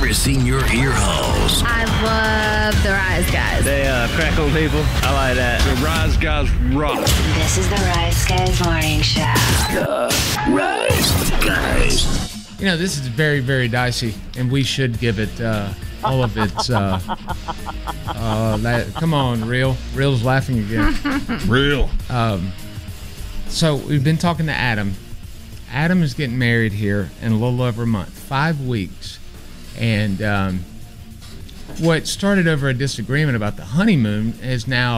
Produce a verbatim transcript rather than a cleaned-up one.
piercing your ear holes. I love the Rise Guys. They uh, crack on people. I like that. The Rise Guys rock. This is the Rise Guys Morning Show. The Rise Guys. You know, this is very, very dicey, and we should give it uh, all of its... Uh, uh, that, come on, Real. Real's laughing again. Real. Um, so we've been talking to Adam. Adam is getting married here in a little over a month, five weeks. And um, what started over a disagreement about the honeymoon is now